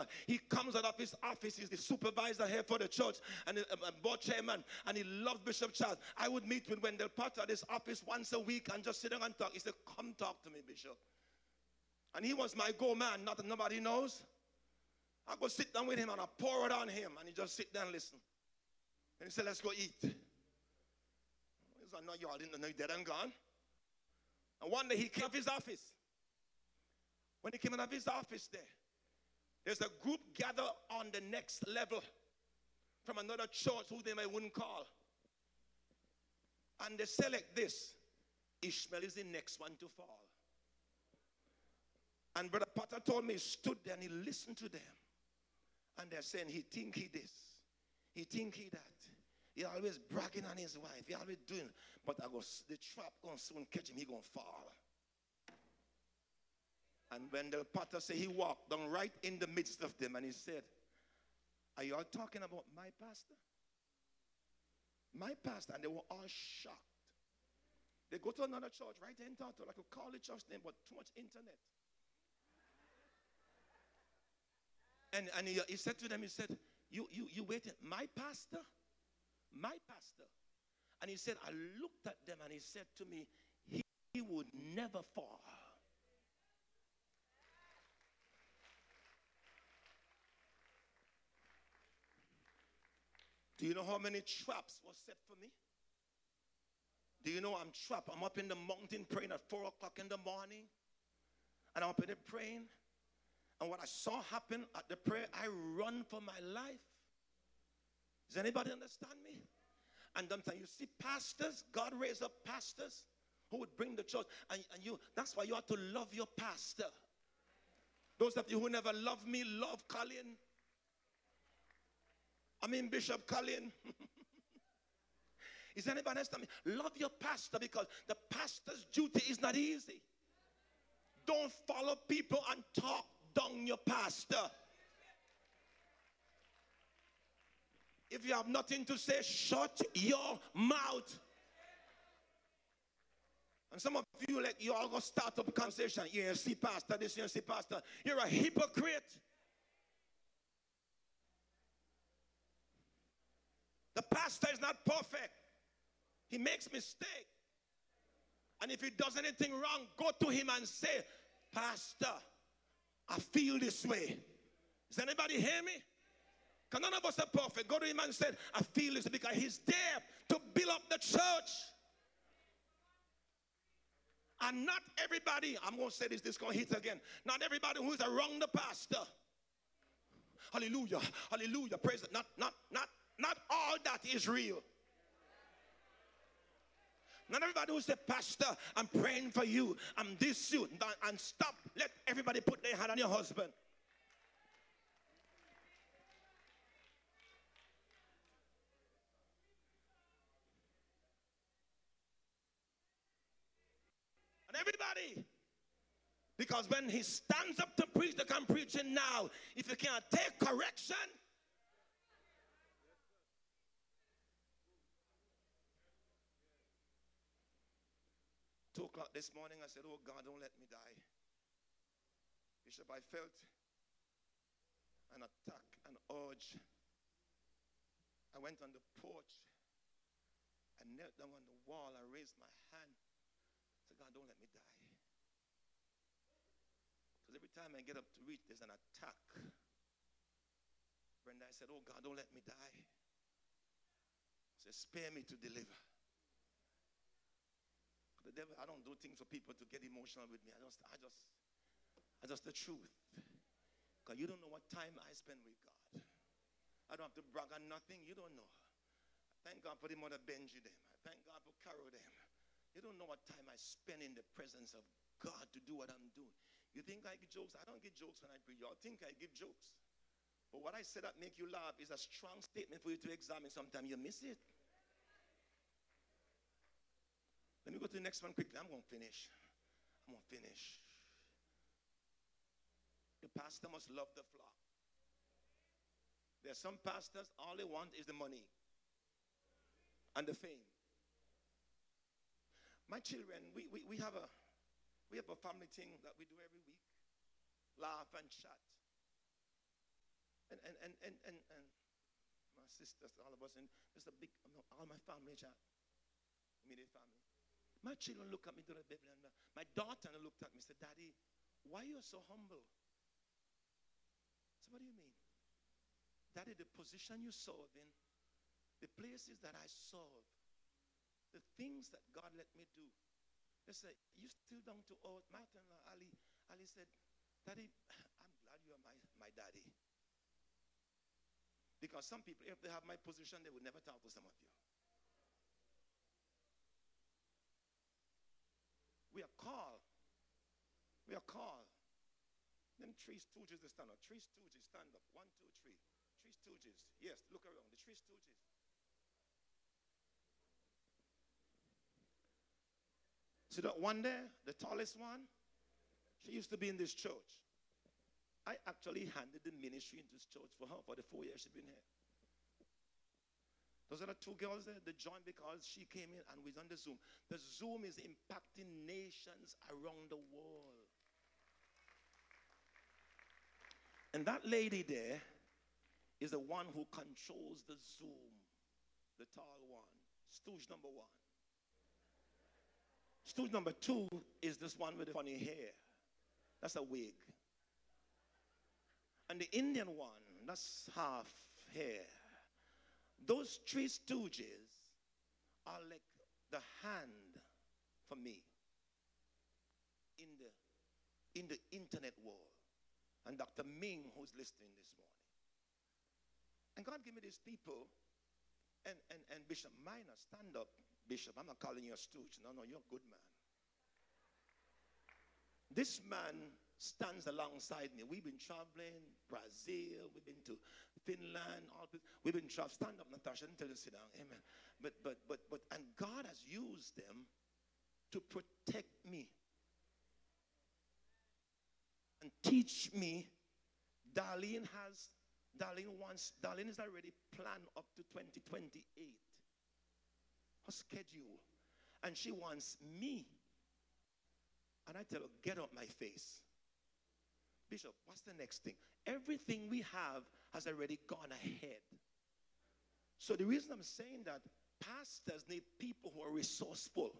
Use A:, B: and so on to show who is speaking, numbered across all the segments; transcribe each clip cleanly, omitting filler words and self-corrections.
A: He comes out of his office. He's the supervisor here for the church and the board chairman. And he loves Bishop Charles. I would meet with Wendell Potter at his office once a week and just sit down and talk. He said, come talk to me, Bishop. And he was my go-man. Nobody knows. I go sit down with him and I pour it on him. And he just sit down and listen. And he said, let's go eat. He said, no, y'all didn't know you're dead and gone. And one day he came to his office. When he came out of his office there's a group gathered on the next level from another church who they wouldn't call. And they select this. Ishmael is the next one to fall. And Brother Potter told me he stood there and he listened to them. And they're saying he think he this. He think he that. He always bragging on his wife. He always doing. But the trap going to soon catch him. He going to fall. And Wendell Potter said he walked down right in the midst of them. And he said, are you all talking about my pastor? My pastor. And they were all shocked. They go to another church right there in Tato. I could call the church name, but too much internet. And he said to them, he said, you waiting, my pastor? My pastor. And he said, I looked at them and he said to me, he would never fall. Do you know how many traps were set for me? Do you know I'm trapped? I'm up in the mountain praying at 4 o'clock in the morning. And I'm up in there praying. And what I saw happen at the prayer, I run for my life. Does anybody understand me? And sometimes you see pastors, God raised up pastors who would bring the church. And that's why you have to love your pastor. Those of you who never loved me, love Colin. I mean Bishop Colin. Is anybody understand me? Love your pastor, because the pastor's duty is not easy. Don't follow people and talk down your pastor. If you have nothing to say, shut your mouth. And some of you, like, you all go start up a conversation. You see pastor this, you see pastor. You're a hypocrite. The pastor is not perfect. He makes mistakes. And if he does anything wrong, go to him and say, Pastor, I feel this way. Does anybody hear me? Because none of us are perfect. Go to him and say, I feel this, because he's there to build up the church. And not everybody, I'm going to say this is going to hit again. Not everybody who is around the pastor. Hallelujah, hallelujah, praise it. Not all that is real. Not everybody who say, Pastor, I'm praying for you, I'm this you, and stop. Let everybody put their hand on your husband. And everybody. Because when he stands up to preach, they can preach it now. If you can't take correction, 2 o'clock this morning, I said, oh God, don't let me die. Bishop, I felt an attack, an urge. I went on the porch. I knelt down on the wall. I raised my hand. I said, God, don't let me die. Because every time I get up to reach, there's an attack. Brenda, I said, oh God, don't let me die. I said, spare me to deliver. The devil, I don't do things for people to get emotional with me. I just the truth. Because you don't know what time I spend with God. I don't have to brag on nothing. You don't know. I thank God for the Mother Benji them. I thank God for Carol them. You don't know what time I spend in the presence of God to do what I'm doing. You think I give jokes? I don't give jokes when I preach. Y'all think I give jokes. But what I say that make you laugh is a strong statement for you to examine. Sometimes you miss it. Let me go to the next one quickly. I'm going to finish. The pastor must love the flock. There are some pastors, all they want is the money and the fame. My children, we have a family thing that we do every week. Laugh and chat. and my sisters, all of us, and just a big, all my family, immediate family. My children look at me to the Bible, and my daughter looked at me and said, Daddy, why are you so humble? So what do you mean? Daddy, the position you serve in, the places that I serve, the things that God let me do. They said, you still down to earth. Martin, Ali said, Daddy, I'm glad you are my daddy. Because some people, if they have my position, they would never talk to some of you. We are called. We are called. Them three stooges, they stand up. Three stooges, stand up. 1, 2, 3. Three stooges. Yes, look around. The three stooges. See that one there, the tallest one? She used to be in this church. I actually handed the ministry in this church for her for the 4 years she's been here. Those are the two girls there, they joined because she came in and was on the Zoom. The Zoom is impacting nations around the world. And that lady there is the one who controls the Zoom, the tall one, stooge number 1. Stooge number 2 is this one with the funny hair. That's a wig. And the Indian one, that's half hair. Those three stooges are like the hand for me in the internet world. And Dr. Ming, who's listening this morning. And God gave me these people, and Bishop Minor, stand up, Bishop. I'm not calling you a stooge. No, you're a good man. This man stands alongside me. We've been traveling, Brazil, we've been to Finland, we've been traveling. Stand up, Natasha, and tell you to sit down. Amen. And God has used them to protect me and teach me. Darlene is already planned up to 2028. Her schedule. And she wants me. And I tell her, get up my face. Bishop, what's the next thing? Everything we have has already gone ahead. So the reason I'm saying that, pastors need people who are resourceful.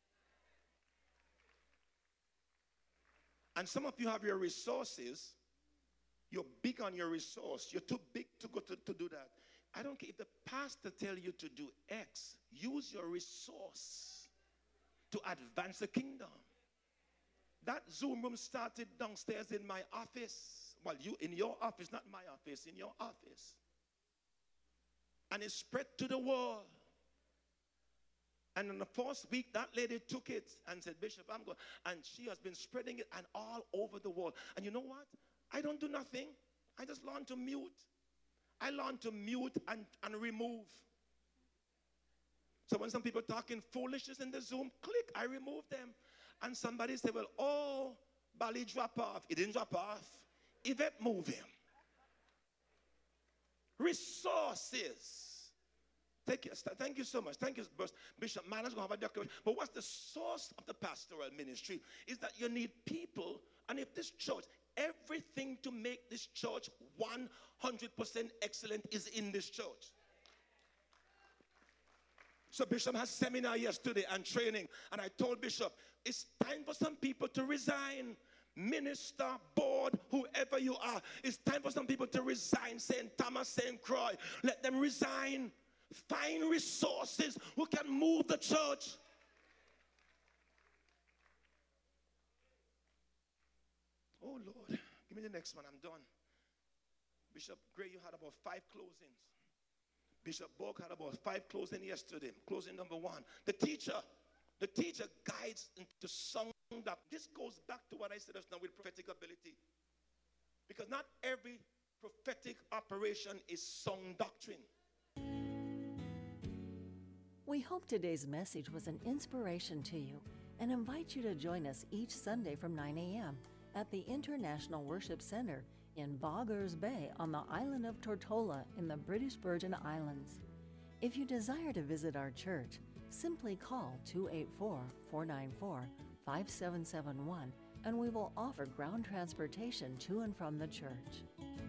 A: And some of you have your resources. You're big on your resource. You're too big to go to do that. I don't care if the pastor tells you to do X. Use your resource to advance the kingdom. That Zoom room started downstairs in my office. Well, in your office, not my office, in your office. And it spread to the world. And in the first week, that lady took it and said, Bishop, I'm going. And she has been spreading it and all over the world. And you know what? I don't do nothing. I just learn to mute. I learn to mute and remove. So when some people talking foolishness in the Zoom, click, I remove them. And somebody said, well, oh, Bali drop off. He didn't drop off. Yvette move him. Resources. Thank you so much. Thank you, Bishop Manners going to have a declaration. But what's the source of the pastoral ministry? Is that you need people. And if this church, everything to make this church 100% excellent is in this church. So Bishop has seminar yesterday and training. And I told Bishop, it's time for some people to resign. Minister, board, whoever you are. It's time for some people to resign. St. Thomas, St. Croix. Let them resign. Find resources who can move the church. Oh, Lord. Give me the next one. I'm done. Bishop Gray, you had about 5 closings. Bishop Borg had about 5 closings yesterday. Closing number 1. The teacher guides into sound doctrine. This goes back to what I said just now with prophetic ability. Because not every prophetic operation is sound doctrine.
B: We hope today's message was an inspiration to you and invite you to join us each Sunday from 9 a.m. at the International Worship Center in Boggers Bay on the island of Tortola in the British Virgin Islands. If you desire to visit our church, simply call 284-494-5771 and we will offer ground transportation to and from the church.